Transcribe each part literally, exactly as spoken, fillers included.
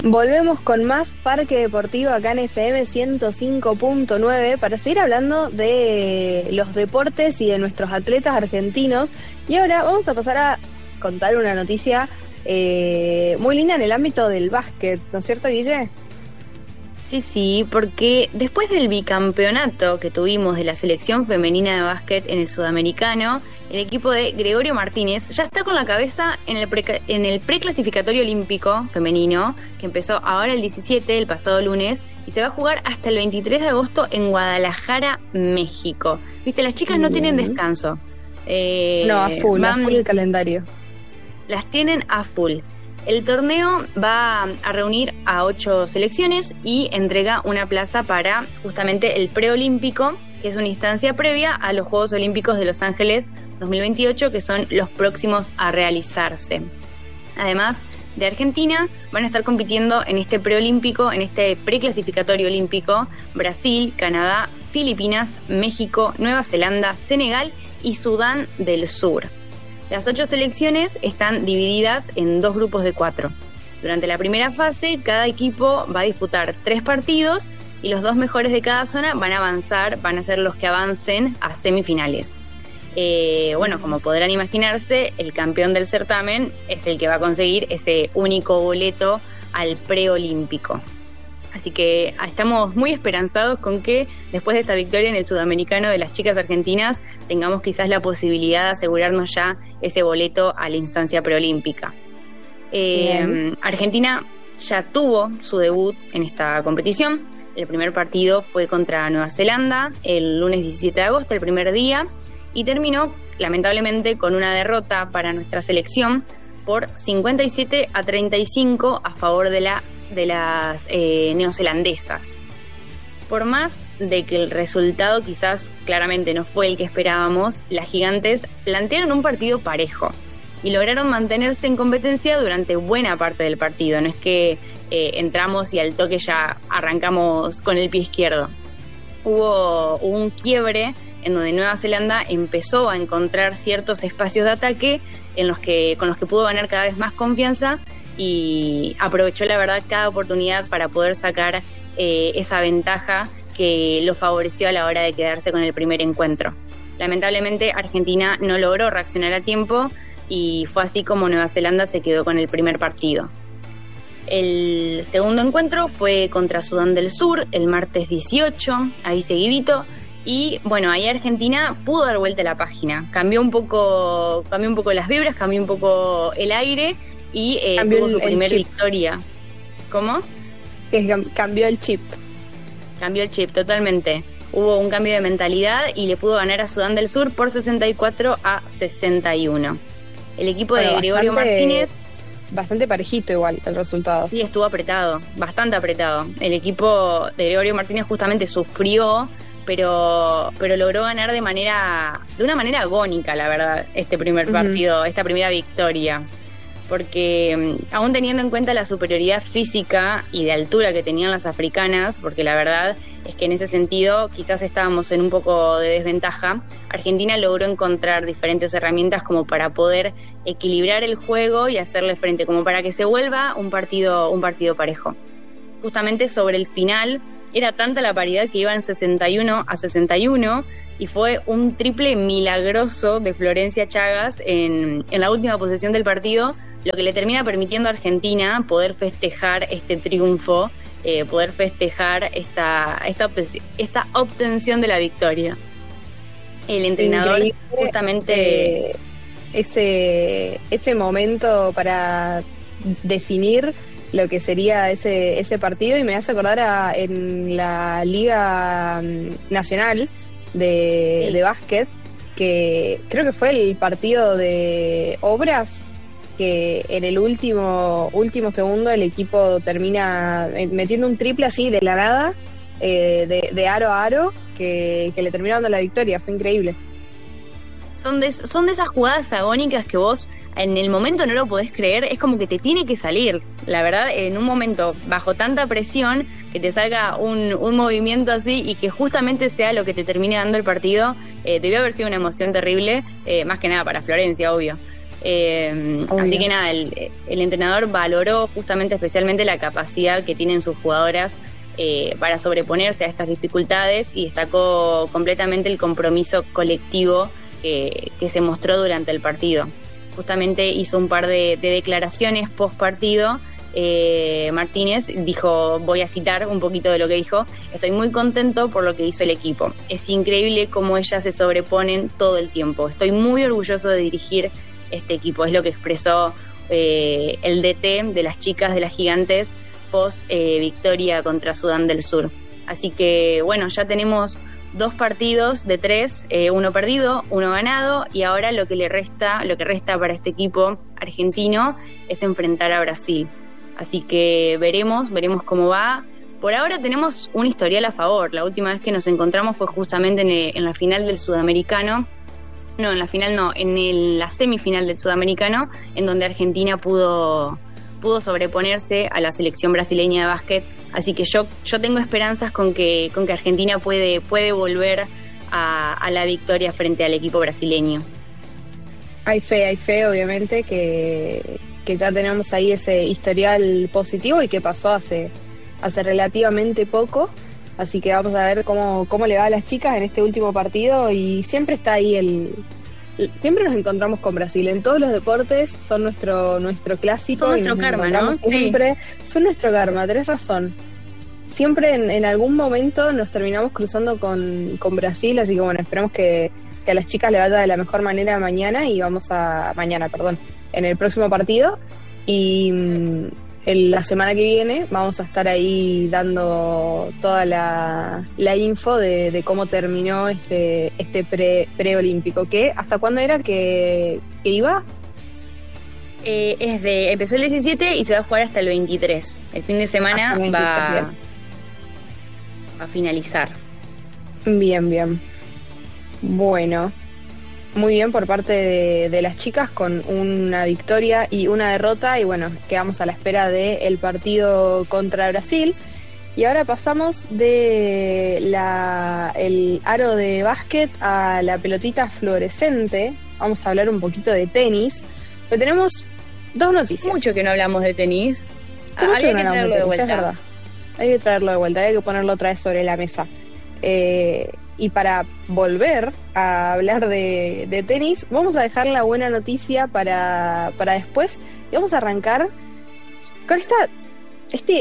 Volvemos con más Parque Deportivo acá en F M ciento cinco punto nueve para seguir hablando de los deportes y de nuestros atletas argentinos. Y ahora vamos a pasar a contar una noticia eh, muy linda en el ámbito del básquet, ¿no es cierto, Guille? Sí, sí, porque después del bicampeonato que tuvimos de la selección femenina de básquet en el Sudamericano, el equipo de Gregorio Martínez ya está con la cabeza en el, pre- en el preclasificatorio olímpico femenino, que empezó ahora el diecisiete, el pasado lunes, y se va a jugar hasta el veintitrés de agosto en Guadalajara, México. Viste, las chicas no tienen descanso. Eh, no, a full, van, a full el calendario. Las tienen a full. El torneo va a reunir a ocho selecciones y entrega una plaza para justamente el preolímpico, que es una instancia previa a los Juegos Olímpicos de Los Ángeles dos mil veintiocho, que son los próximos a realizarse. Además de Argentina, van a estar compitiendo en este preolímpico, en este preclasificatorio olímpico, Brasil, Canadá, Filipinas, México, Nueva Zelanda, Senegal y Sudán del Sur. Las ocho selecciones están divididas en dos grupos de cuatro. Durante la primera fase, cada equipo va a disputar tres partidos y los dos mejores de cada zona van a avanzar, van a ser los que avancen a semifinales. Eh, bueno, como podrán imaginarse, el campeón del certamen es el que va a conseguir ese único boleto al preolímpico. Así que estamos muy esperanzados con que después de esta victoria en el Sudamericano de las chicas argentinas tengamos quizás la posibilidad de asegurarnos ya ese boleto a la instancia preolímpica. Eh, Argentina ya tuvo su debut en esta competición. El primer partido fue contra Nueva Zelanda el lunes diecisiete de agosto, el primer día, y terminó lamentablemente con una derrota para nuestra selección por cincuenta y siete a treinta y cinco a favor de la de las eh, neozelandesas. Por más de que el resultado quizás claramente no fue el que esperábamos, las gigantes plantearon un partido parejo y lograron mantenerse en competencia durante buena parte del partido. No es que eh, entramos y al toque ya arrancamos con el pie izquierdo. Hubo, hubo un quiebre en donde Nueva Zelanda empezó a encontrar ciertos espacios de ataque en los que, con los que pudo ganar cada vez más confianza y aprovechó la verdad cada oportunidad para poder sacar eh, esa ventaja que lo favoreció a la hora de quedarse con el primer encuentro. Lamentablemente Argentina no logró reaccionar a tiempo y fue así como Nueva Zelanda se quedó con el primer partido. El segundo encuentro fue contra Sudán del Sur el martes dieciocho, ahí seguidito, y bueno, ahí Argentina pudo dar vuelta a la página, cambió un poco, cambió un poco las vibras, cambió un poco el aire y eh, tuvo su primera victoria. ¿Cómo? Que cambió el chip. Cambió el chip, totalmente. Hubo un cambio de mentalidad y le pudo ganar a Sudán del Sur por sesenta y cuatro a sesenta y uno. El equipo bueno, de Gregorio bastante, Martínez... Bastante parejito igual el resultado. Sí, estuvo apretado, bastante apretado. El equipo de Gregorio Martínez justamente sufrió, pero pero logró ganar de manera de una manera agónica, la verdad, este primer partido, uh-huh. esta primera victoria. Porque aún teniendo en cuenta la superioridad física y de altura que tenían las africanas, porque la verdad es que en ese sentido quizás estábamos en un poco de desventaja, Argentina logró encontrar diferentes herramientas como para poder equilibrar el juego y hacerle frente, como para que se vuelva un partido, un partido parejo. Justamente sobre el final era tanta la paridad que iban sesenta y uno a sesenta y uno y fue un triple milagroso de Florencia Chagas en, en la última posesión del partido, lo que le termina permitiendo a Argentina poder festejar este triunfo, eh, poder festejar esta, esta, obtención, esta obtención de la victoria. El entrenador Increíble, justamente... Eh, ese, ese momento para definir lo que sería ese, ese partido, y me hace acordar a, en la Liga Nacional de, sí. de Básquet, que creo que fue el partido de Obras, que en el último último segundo el equipo termina metiendo un triple así de la nada, eh, de, de aro a aro, que, que le terminó dando la victoria. Fue increíble. Son de, son de esas jugadas agónicas que vos en el momento no lo podés creer, es como que te tiene que salir, la verdad, en un momento bajo tanta presión, que te salga un, un movimiento así y que justamente sea lo que te termine dando el partido, eh, debió haber sido una emoción terrible, eh, más que nada para Florencia, obvio. Eh, así que nada, el, el entrenador valoró justamente especialmente la capacidad que tienen sus jugadoras eh, para sobreponerse a estas dificultades y destacó completamente el compromiso colectivo que, que se mostró durante el partido. Justamente hizo un par de, de declaraciones post partido. Eh, Martínez dijo, voy a citar un poquito de lo que dijo: estoy muy contento por lo que hizo el equipo, es increíble cómo ellas se sobreponen todo el tiempo, estoy muy orgulloso de dirigir este equipo, es lo que expresó eh, el D T de las chicas de las Gigantes post eh, victoria contra Sudán del Sur. Así que bueno, ya tenemos dos partidos de tres, eh, uno perdido, uno ganado, y ahora lo que le resta, lo que resta para este equipo argentino es enfrentar a Brasil. Así que veremos, veremos cómo va. Por ahora tenemos un historial a favor. La última vez que nos encontramos fue justamente en, el, en la final del Sudamericano. No, en la final no, en el, la semifinal del Sudamericano, en donde Argentina pudo, pudo sobreponerse a la selección brasileña de básquet. Así que yo, yo tengo esperanzas con que, con que Argentina puede, puede volver a, a la victoria frente al equipo brasileño. Hay fe, hay fe, obviamente, que, que ya tenemos ahí ese historial positivo y que pasó hace, hace relativamente poco. Así que vamos a ver cómo, cómo le va a las chicas en este último partido. Y siempre está ahí el... Siempre nos encontramos con Brasil. En todos los deportes son nuestro, nuestro clásico. Son nuestro karma, ¿no? Siempre sí. Son nuestro karma, tenés razón. Siempre en, en algún momento nos terminamos cruzando con, con Brasil. Así que bueno, esperamos que... que a las chicas le vaya de la mejor manera mañana y vamos a... Mañana, perdón, en el próximo partido. Y mmm, el, la semana que viene vamos a estar ahí dando toda la, la info de, de cómo terminó este este pre, preolímpico. ¿Qué? ¿Hasta cuándo era que, que iba? Eh, es de, empezó el diecisiete y se va a jugar hasta el veintitrés. El fin de semana va, va a finalizar. Bien, bien. Bueno, muy bien por parte de, de las chicas, con una victoria y una derrota, y bueno, quedamos a la espera del partido contra Brasil. Y ahora pasamos de la el aro de básquet a la pelotita fluorescente. Vamos a hablar un poquito de tenis, pero tenemos dos noticias. Mucho que no hablamos de tenis. Había que no traerlo de, de vuelta. Es verdad. Hay que traerlo de vuelta, hay que ponerlo otra vez sobre la mesa. Eh... Y para volver a hablar de, de tenis, vamos a dejar la buena noticia para, para después. Y vamos a arrancar con esta, este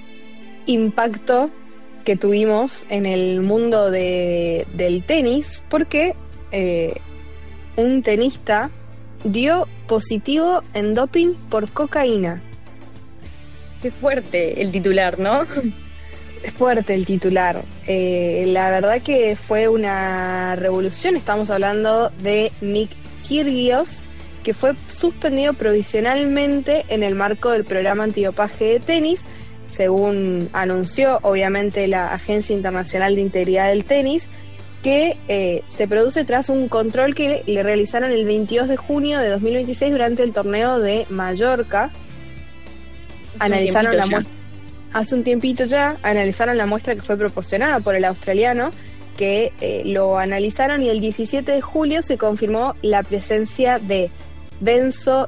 impacto que tuvimos en el mundo de, del tenis, porque eh, un tenista dio positivo en doping por cocaína. Qué fuerte el titular, ¿no? Es fuerte el titular. Eh, la verdad que fue una revolución. Estamos hablando de Nick Kyrgios, que fue suspendido provisionalmente en el marco del programa antidopaje de tenis, según anunció obviamente la Agencia Internacional de Integridad del Tenis, que eh, se produce tras un control que le realizaron el veintidós de junio de dos mil veintiséis durante el torneo de Mallorca. Analizaron la muestra. Hace un tiempito ya analizaron la muestra que fue proporcionada por el australiano, que eh, lo analizaron, y el diecisiete de julio se confirmó la presencia de benzo,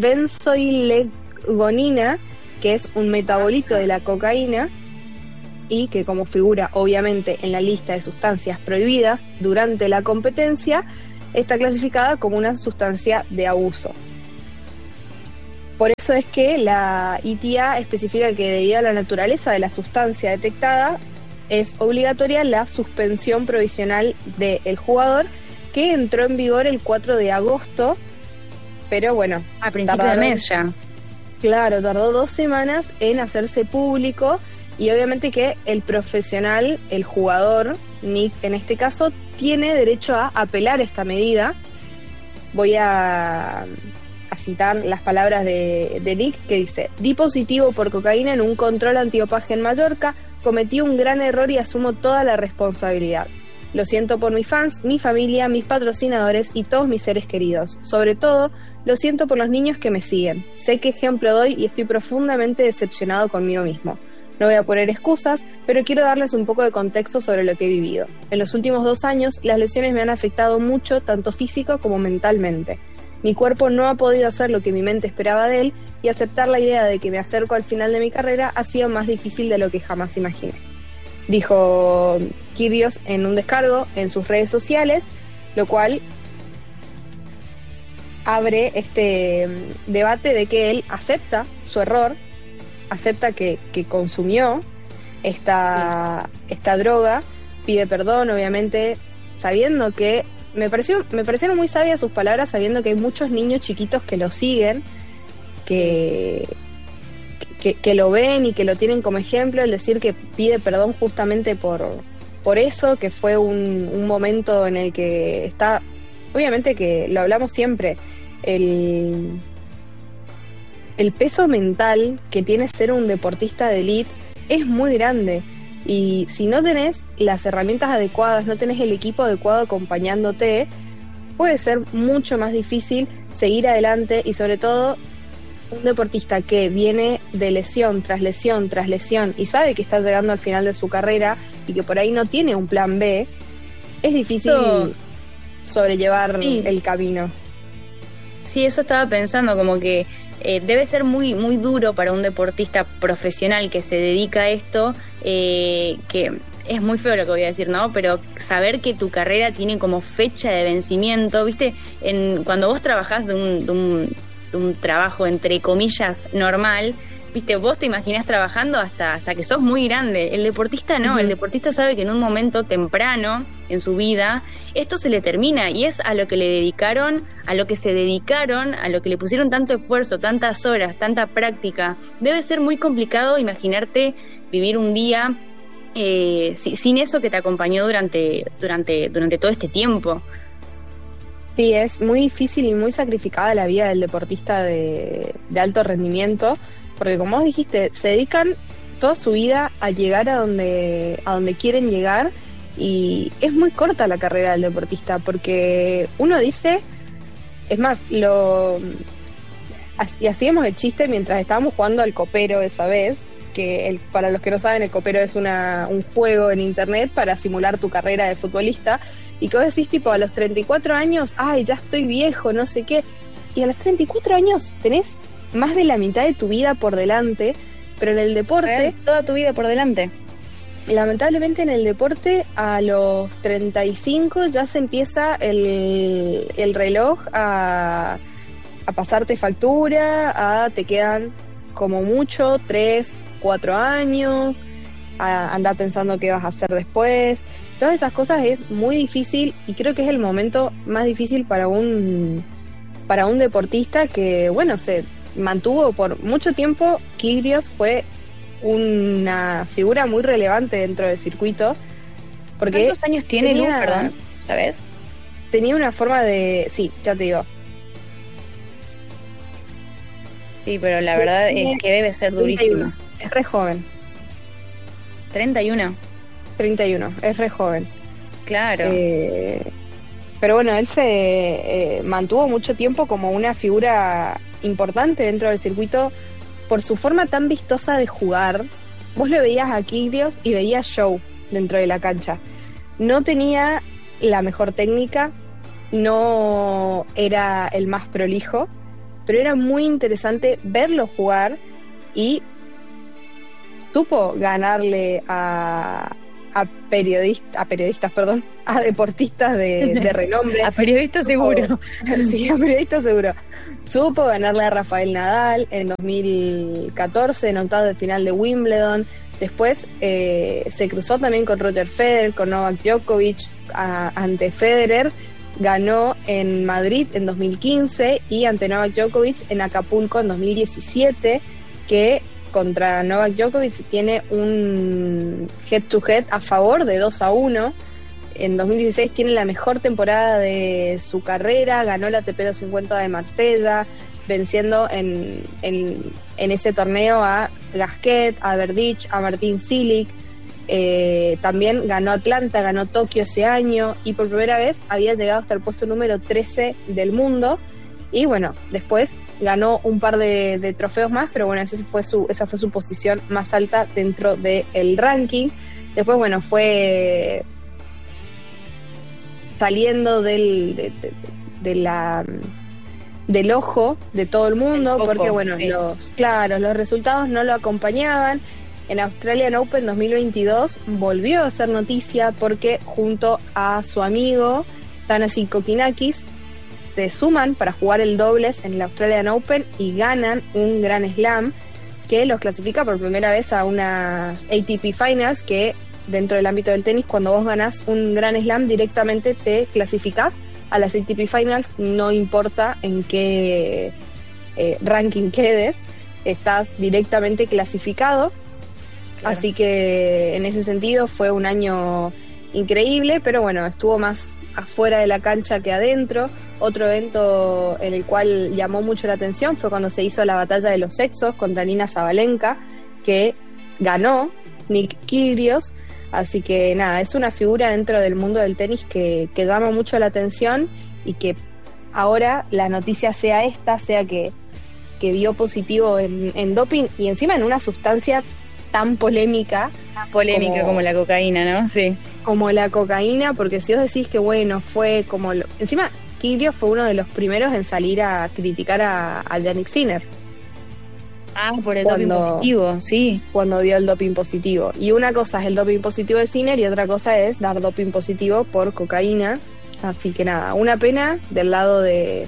benzoilegonina, que es un metabolito de la cocaína y que, como figura obviamente en la lista de sustancias prohibidas durante la competencia, está clasificada como una sustancia de abuso. Por eso es que la I T A especifica que, debido a la naturaleza de la sustancia detectada, es obligatoria la suspensión provisional del jugador, que entró en vigor el cuatro de agosto, pero bueno... A principio de mes ya. Claro, tardó dos semanas en hacerse público, y obviamente que el profesional, el jugador, Nick en este caso, tiene derecho a apelar esta medida. Voy a... a citar las palabras de, de Nick, que dice: di positivo por cocaína en un control antidopaje en Mallorca, cometí un gran error y asumo toda la responsabilidad. Lo siento por mis fans, mi familia, mis patrocinadores y todos mis seres queridos. Sobre todo, lo siento por los niños que me siguen. Sé qué ejemplo doy y estoy profundamente decepcionado conmigo mismo. No voy a poner excusas, pero quiero darles un poco de contexto sobre lo que he vivido. En los últimos dos años, las lesiones me han afectado mucho, tanto físico como mentalmente. Mi cuerpo no ha podido hacer lo que mi mente esperaba de él y aceptar la idea de que me acerco al final de mi carrera ha sido más difícil de lo que jamás imaginé. Dijo Kyrgios en un descargo en sus redes sociales, lo cual abre este debate de que él acepta su error, acepta que, que consumió esta, sí. esta droga, pide perdón, obviamente, sabiendo que me pareció me parecieron muy sabias sus palabras, sabiendo que hay muchos niños chiquitos que lo siguen, que, que, que lo ven y que lo tienen como ejemplo, el decir que pide perdón justamente por, por eso, que fue un, un momento en el que está, obviamente que lo hablamos siempre, el, el peso mental que tiene ser un deportista de élite es muy grande. Y si no tenés las herramientas adecuadas, no tenés el equipo adecuado acompañándote, puede ser mucho más difícil seguir adelante y sobre todo un deportista que viene de lesión tras lesión tras lesión y sabe que está llegando al final de su carrera y que por ahí no tiene un plan B, es difícil so, sobrellevar sí. el camino. Sí, eso estaba pensando, como que Eh, debe ser muy muy duro para un deportista profesional que se dedica a esto, eh, que es muy feo lo que voy a decir, ¿no? Pero saber que tu carrera tiene como fecha de vencimiento, ¿viste? En, cuando vos trabajás de un, de, un, de un trabajo, entre comillas, normal, ¿viste? Vos te imaginás trabajando hasta, hasta que sos muy grande. El deportista no, uh-huh. El deportista sabe que en un momento temprano en su vida esto se le termina y es a lo que le dedicaron, a lo que se dedicaron, a lo que le pusieron tanto esfuerzo, tantas horas, tanta práctica. Debe ser muy complicado imaginarte vivir un día eh, sin eso que te acompañó durante, durante, durante todo este tiempo. Sí, es muy difícil y muy sacrificada la vida del deportista de, de alto rendimiento, porque como vos dijiste, se dedican toda su vida a llegar a donde, a donde quieren llegar y es muy corta la carrera del deportista, porque uno dice, es más, lo y hacíamos el chiste mientras estábamos jugando al copero esa vez, que el, para los que no saben, el copero es una, un juego en internet para simular tu carrera de futbolista, y que vos decís tipo a los treinta y cuatro años, ay, ya estoy viejo, no sé qué, y a los treinta y cuatro años tenés más de la mitad de tu vida por delante, pero en el deporte... Real, toda tu vida por delante. Lamentablemente en el deporte a los treinta y cinco ya se empieza el, el reloj a, a pasarte factura, a te quedan como mucho tres, cuatro años, a andar pensando qué vas a hacer después. Todas esas cosas es muy difícil y creo que es el momento más difícil para un, para un deportista que, bueno, se... mantuvo por mucho tiempo. Kyrgios fue una figura muy relevante dentro del circuito. Porque ¿cuántos años tiene Lu, perdón? ¿Sabes? Tenía una forma de... Sí, ya te digo. Sí, pero la verdad es que debe ser durísimo. Es re joven. treinta y uno. treinta y uno, es re joven. Claro. Eh, pero bueno, él se eh, mantuvo mucho tiempo como una figura importante dentro del circuito por su forma tan vistosa de jugar. Vos le veías a Kyrgios y veías show dentro de la cancha. No tenía la mejor técnica, no era el más prolijo, pero era muy interesante verlo jugar y supo ganarle a, a, periodist, a periodistas, perdón, a deportistas de, de renombre. A periodistas seguro. Sí, a periodistas seguro. Supo ganarle a Rafael Nadal en dos mil catorce, en octavos de final de Wimbledon. Después eh, se cruzó también con Roger Federer, con Novak Djokovic a, ante Federer. Ganó en Madrid en dos mil quince y ante Novak Djokovic en Acapulco en dos mil diecisiete, que contra Novak Djokovic tiene un head to head a favor de dos a uno. En dos mil dieciséis tiene la mejor temporada de su carrera, ganó la A T P doscientos cincuenta de Marsella, venciendo en, en, en ese torneo a Gasquet, a Berdych, a Martín Cilic. Eh, también ganó Atlanta, ganó Tokio ese año y por primera vez había llegado hasta el puesto número trece del mundo. Y bueno, después ganó un par de, de trofeos más, pero bueno, ese fue su, esa fue su posición más alta dentro del ranking. Después, bueno, fue saliendo del, de, de, de la del ojo de todo el mundo, el porque bueno, sí. los claro, los resultados no lo acompañaban. En Australian Open dos mil veintidós volvió a ser noticia porque junto a su amigo Thanasi Kokkinakis se suman para jugar el dobles en el Australian Open y ganan un Grand Slam que los clasifica por primera vez a unas A T P Finals, que dentro del ámbito del tenis, cuando vos ganás un Grand Slam directamente te clasificás a las A T P Finals, no importa en qué eh, ranking quedes, estás directamente clasificado. Claro. Así que en ese sentido fue un año increíble, pero bueno, estuvo más afuera de la cancha que adentro. Otro evento en el cual llamó mucho la atención fue cuando se hizo la batalla de los sexos contra Nina Sabalenka, que ganó Nick Kyrgios. Así que nada, es una figura dentro del mundo del tenis que, que llama mucho la atención, y que ahora la noticia sea esta, sea que, que dio positivo en, en doping, y encima en una sustancia tan polémica. Tan polémica como, como la cocaína, ¿no? Sí. Como la cocaína, porque si vos decís que bueno, fue como... Lo, encima, Kyrgios fue uno de los primeros en salir a criticar a, a Jannik Sinner. Ah, por el cuando, doping positivo, sí. Cuando dio el doping positivo. Y una cosa es el doping positivo de Sinner y otra cosa es dar doping positivo por cocaína. Así que nada, una pena del lado de,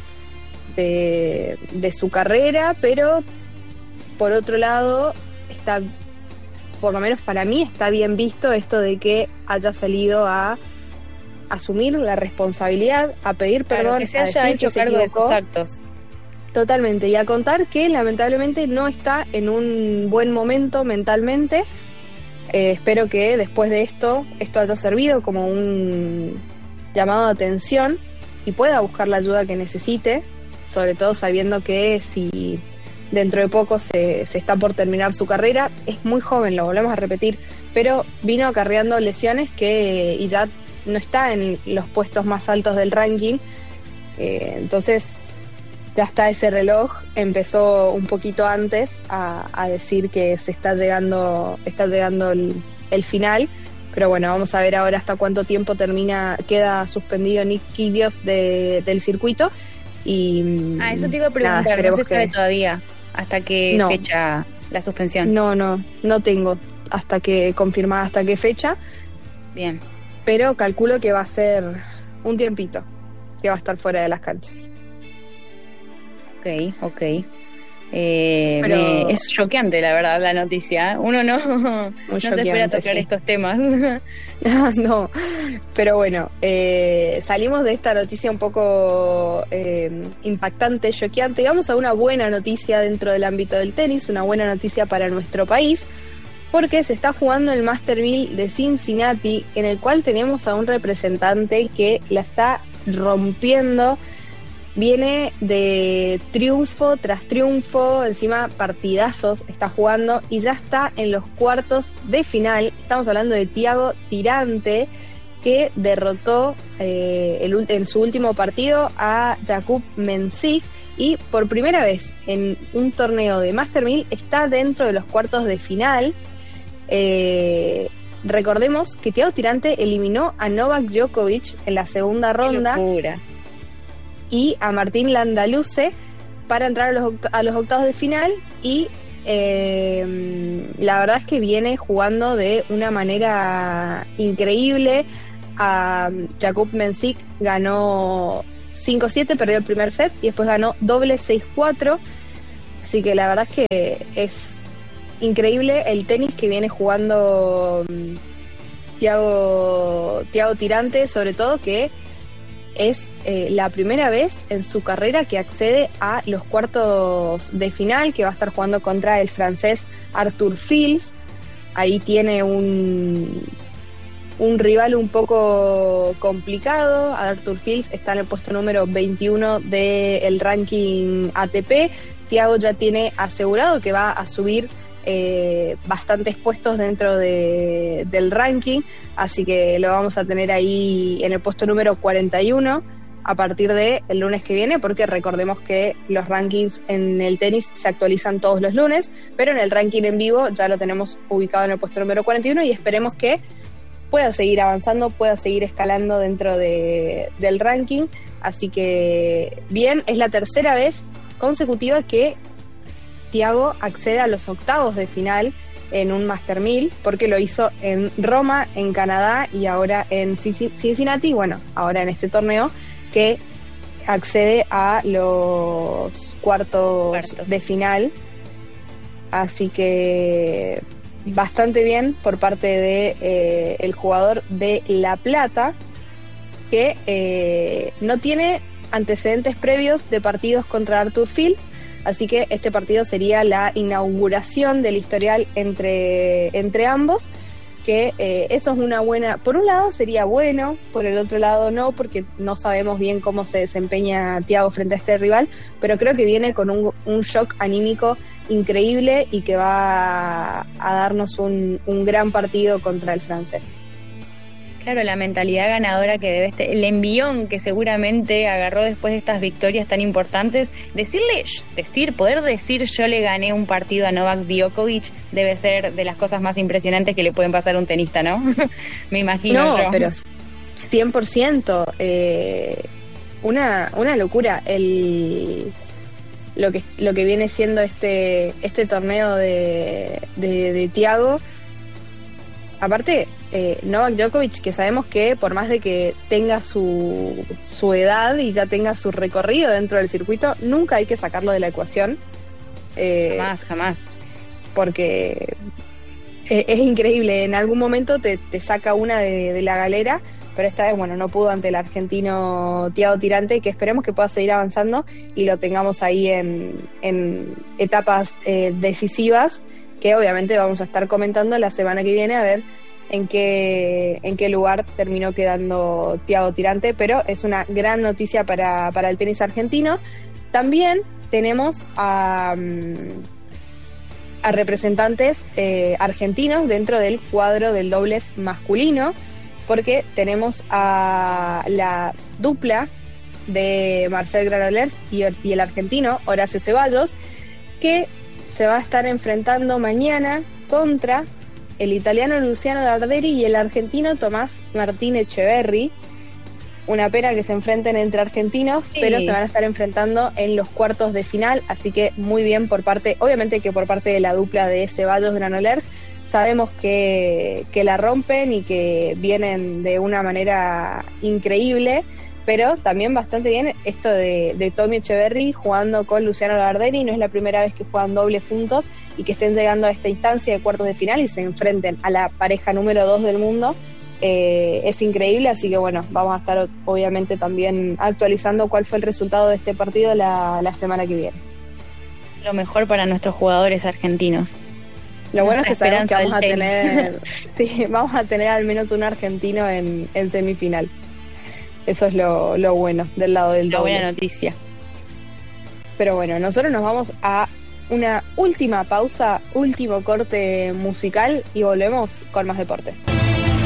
de, de su carrera, pero por otro lado está... por lo menos para mí está bien visto esto de que haya salido a asumir la responsabilidad, a pedir claro, perdón, que se a haya decir hecho que cargo se de sus actos. Totalmente, y a contar que lamentablemente no está en un buen momento mentalmente. Eh, espero que después de esto, esto haya servido como un llamado de atención y pueda buscar la ayuda que necesite, sobre todo sabiendo que si dentro de poco se, se está por terminar su carrera. Es muy joven, lo volvemos a repetir, pero vino acarreando lesiones que y ya no está en los puestos más altos del ranking. Eh, entonces ya está, ese reloj empezó un poquito antes a, a decir que se está llegando, está llegando el, el final. Pero bueno, vamos a ver ahora hasta cuánto tiempo termina, queda suspendido Nick Kyrgios de, del circuito. Y ah, eso te iba a preguntar, nada, no se sabe que... todavía hasta qué no. fecha la suspensión. No, no, no tengo hasta que confirmada hasta qué fecha. Bien. Pero calculo que va a ser un tiempito que va a estar fuera de las canchas. Ok, ok. Eh, Pero... me, es choqueante, la verdad, la noticia. Uno no, no se espera tocar sí. estos temas. No, pero bueno, eh, salimos de esta noticia un poco eh, impactante, choqueante, y vamos a una buena noticia dentro del ámbito del tenis, una buena noticia para nuestro país, porque se está jugando el Master mil de Cincinnati, en el cual tenemos a un representante que la está rompiendo. Viene de triunfo tras triunfo, encima partidazos está jugando y ya está en los cuartos de final. Estamos hablando de Thiago Tirante, que derrotó eh, el, en su último partido a Jakub Mensik, y por primera vez en un torneo de Master mil está dentro de los cuartos de final. Eh, recordemos que Thiago Tirante eliminó a Novak Djokovic en la segunda ronda. ¡Qué locura! Y a Martín Landaluce para entrar a los, oct- a los octavos de final, y eh, la verdad es que viene jugando de una manera increíble. A Jakub Mensik ganó cinco siete, perdió el primer set y después ganó doble seis cuatro, así que la verdad es que es increíble el tenis que viene jugando Thiago, Thiago Tirante, sobre todo que es eh, la primera vez en su carrera que accede a los cuartos de final, que va a estar jugando contra el francés Arthur Fils. Ahí tiene un, un rival un poco complicado. Arthur Fils está en el puesto número veintiuno del ranking A T P. Thiago ya tiene asegurado que va a subir Eh, bastantes puestos dentro de, del ranking, así que lo vamos a tener ahí en el puesto número cuarenta y uno a partir de el lunes que viene, porque recordemos que los rankings en el tenis se actualizan todos los lunes, pero en el ranking en vivo ya lo tenemos ubicado en el puesto número cuarenta y uno, y esperemos que pueda seguir avanzando, pueda seguir escalando dentro de, del ranking. Así que bien, es la tercera vez consecutiva que Thiago accede a los octavos de final en un Master mil, porque lo hizo en Roma, en Canadá y ahora en Cincinnati, bueno, ahora en este torneo, que accede a los cuartos, cuartos. de final. Así que bastante bien por parte de eh, el jugador de La Plata, que eh, no tiene antecedentes previos de partidos contra Arthur Fields, así que este partido sería la inauguración del historial entre, entre ambos, que eh, eso es una buena, por un lado sería bueno, por el otro lado no, porque no sabemos bien cómo se desempeña Thiago frente a este rival, pero creo que viene con un, un shock anímico increíble y que va a, a darnos un, un gran partido contra el francés. Claro, la mentalidad ganadora que debe este, el envión que seguramente agarró después de estas victorias tan importantes, decirle, decir, poder decir yo le gané un partido a Novak Djokovic debe ser de las cosas más impresionantes que le pueden pasar a un tenista, ¿no? Me imagino no, yo. Pero cien por ciento, eh, una, una locura el lo que lo que viene siendo este este torneo de, de, de Thiago. Aparte, eh, Novak Djokovic, que sabemos que por más de que tenga su, su edad y ya tenga su recorrido dentro del circuito, nunca hay que sacarlo de la ecuación. Eh, jamás, jamás. Porque es, es increíble, en algún momento te, te saca una de, de la galera, pero esta vez, bueno, no pudo ante el argentino Thiago Tirante, que esperemos que pueda seguir avanzando y lo tengamos ahí en, en etapas eh, decisivas, que obviamente vamos a estar comentando la semana que viene a ver en qué, en qué lugar terminó quedando Thiago Tirante, pero es una gran noticia para, para el tenis argentino. También tenemos a, a representantes eh, argentinos dentro del cuadro del dobles masculino, porque tenemos a la dupla de Marcel Granollers y, y el argentino Horacio Ceballos, que se va a estar enfrentando mañana contra el italiano Luciano Darderi y el argentino Tomás Martín Echeverry. Una pena que se enfrenten entre argentinos, sí, pero se van a estar enfrentando en los cuartos de final, así que muy bien por parte, obviamente que por parte de la dupla de Ceballos Granollers. Sabemos que, que la rompen y que vienen de una manera increíble, pero también bastante bien esto de, de Tommy Echeverry jugando con Luciano Darderi. No es la primera vez que juegan dobles juntos y que estén llegando a esta instancia de cuartos de final y se enfrenten a la pareja número dos del mundo. Eh, es increíble, así que bueno, vamos a estar obviamente también actualizando cuál fue el resultado de este partido la, la semana que viene. Lo mejor para nuestros jugadores argentinos. Lo bueno es que sabemos que vamos a tener, sí, vamos a tener al menos un argentino en, en semifinal. Eso es lo, lo bueno del lado del dobles. La buena noticia. Pero bueno, nosotros nos vamos a una última pausa, último corte musical y volvemos con más deportes.